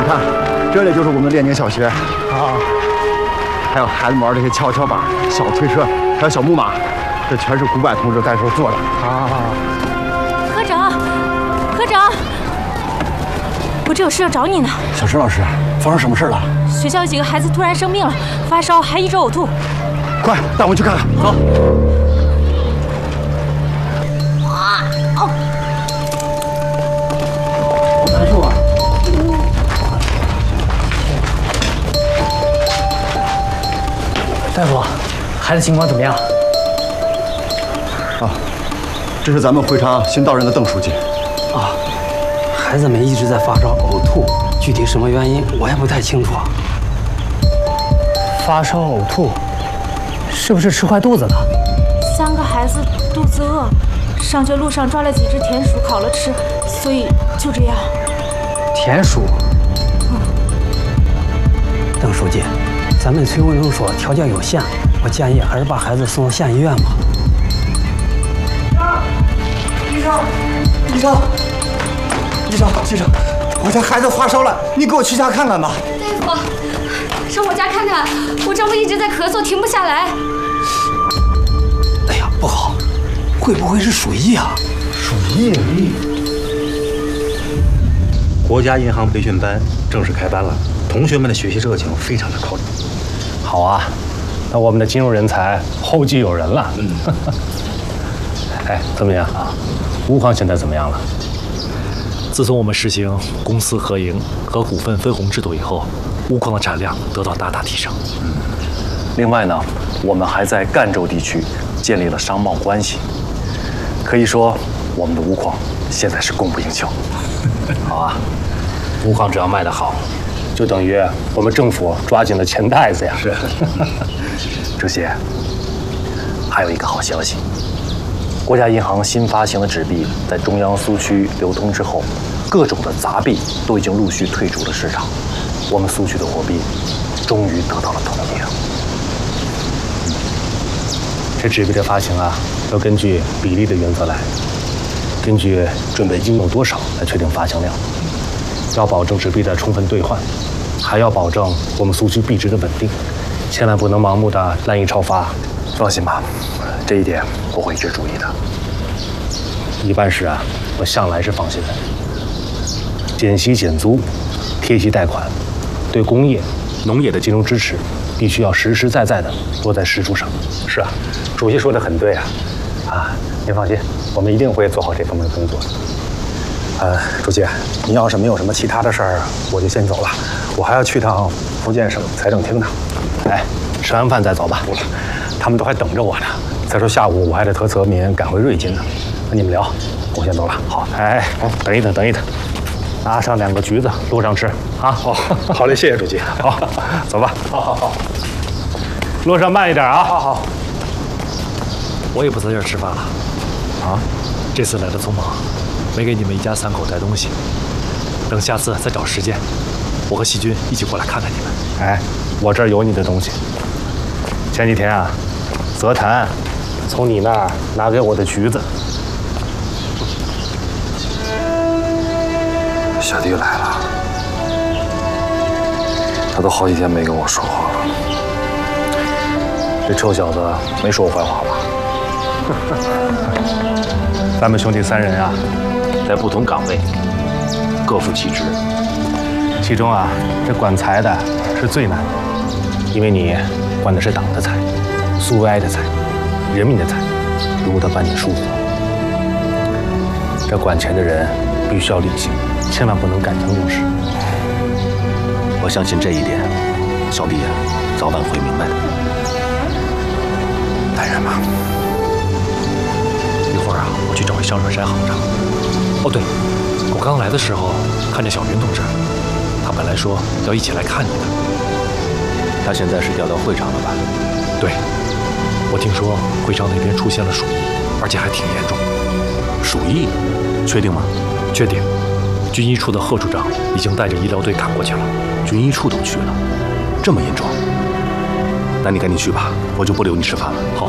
看，这里就是我们的列宁小学啊，还有孩子们玩这些跷跷板、小推车，还有小木马，这全是古柏同志带头做的啊。 科长，科长，我这有事要找你呢。 小石老师，发生什么事了？ 学校有几个孩子突然生病了，发烧，还一直呕吐。 快带我们去看看，走。难受啊！ 大夫，孩子情况怎么样？ 啊，这是咱们会昌新到任的邓书记。 啊，孩子们一直在发烧、呕吐，具体什么原因我也不太清楚。发烧、呕吐，是不是吃坏肚子了 ？3个孩子肚子饿，上学路上抓了几只田鼠烤了吃，所以就这样。 田鼠？邓书记，咱们崔文忠说条件有限，我建议还是把孩子送到县医院吧。 医生，我家孩子发烧了，你给我去家看看吧。 大夫，上我家看看，我丈夫一直在咳嗽，停不下来。 哎呀，不好，会不会是鼠疫啊？ 鼠疫？ 国家银行培训班正式开班了，同学们的学习热情非常的高涨。 好啊，那我们的金融人才后继有人了。哎，怎么样啊？吴矿现在怎么样了？ 自从我们实行公私合营和股份分红制度以后，钨矿的产量得到大大提升。 另外呢，我们还在赣州地区建立了商贸关系，可以说我们的钨矿现在是供不应求。好啊，钨矿只要卖得好，就等于我们政府抓紧了钱袋子呀。 是。 主席，还有一个好消息。国家银行新发行的纸币在中央苏区流通之后，各种的杂币都已经陆续退出了市场，我们苏区的货币终于得到了统一了。这纸币的发行啊，要根据比例的原则来，根据准备金有多少来确定发行量，要保证纸币的充分兑换，还要保证我们苏区币值的稳定，千万不能盲目的滥竽超发。放心吧，这一点我会一直注意的。一办事啊，我向来是放心的。减息减租，贴息贷款，对工业、农业的金融支持，必须要实实在在的落在实处上。是啊，主席说的很对啊。您放心，我们一定会做好这方面的工作。主席，您要是没有什么其他的事儿，我就先走了。我还要去趟福建省财政厅呢。哎，吃完饭再走吧。他们都还等着我呢。再说下午我还得和泽民赶回瑞金呢。那你们聊，我先走了。好，等一等，拿上2个橘子，路上吃啊。好嘞，谢谢主席。好，走吧。好，路上慢一点啊。好。 我也不在这儿吃饭了。啊，这次来的匆忙，没给你们一家3口带东西。等下次再找时间，我和细菌一起过来看看你们。 哎，我这儿有你的东西。前几天啊，泽谭从你那儿拿给我的橘子。 小弟来了，他都好几天没跟我说话了。 这臭小子没说我坏话吧？咱们兄弟3人啊，在不同岗位，各负其职。其中啊，这管财的是最难的，因为你管的是党的财、苏维埃的财、人民的财，如得办点疏忽。这管钱的人必须要理性，千万不能感情用事。 我相信这一点，小弟早晚会明白的。来人吧。 一会儿啊，我去找香川山行长。哦，对，我刚来的时候看见小云同志，他本来说要一起来看你的。 他现在是调到会场了吧？ 对，我听说会昌那边出现了鼠疫，而且还挺严重。 鼠疫？确定吗？ 确定。军医处的贺处长已经带着医疗队赶过去了。 军医处都去了，这么严重？那你赶紧去吧，我就不留你吃饭了。 好。